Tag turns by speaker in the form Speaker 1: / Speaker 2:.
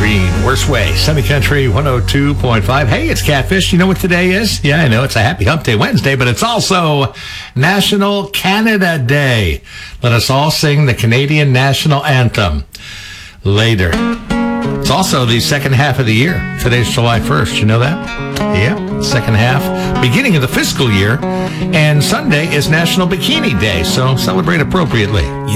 Speaker 1: Green, Worst Way, Sunny Country 102.5. Hey, it's Catfish. You know what today is? Yeah, I know. It's a Happy Hump Day Wednesday, but it's also National Canada Day. Let us all sing the Canadian National Anthem later. It's also the second half of the year. Today's July 1st. You know that? Yeah, second half. Beginning of the fiscal year. And Sunday is National Bikini Day, so celebrate appropriately.